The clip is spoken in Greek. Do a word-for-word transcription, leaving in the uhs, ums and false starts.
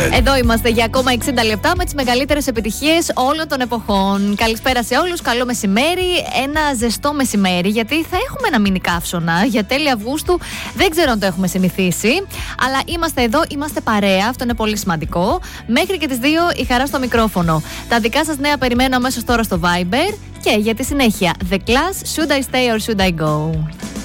Εδώ είμαστε για ακόμα εξήντα λεπτά με τις μεγαλύτερες επιτυχίες όλων των εποχών. Καλησπέρα σε όλους, καλό μεσημέρι. Ένα ζεστό μεσημέρι, γιατί θα έχουμε ένα μίνι καύσωνα για τέλη Αυγούστου. Δεν ξέρω αν το έχουμε συνηθίσει, αλλά είμαστε εδώ, είμαστε παρέα. Αυτό είναι πολύ σημαντικό. Μέχρι και τις δύο η Χαρά στο μικρόφωνο. Τα δικά σας νέα περιμένω αμέσως τώρα στο Viber. Και για τη συνέχεια, The Class, Should I Stay or Should I Go?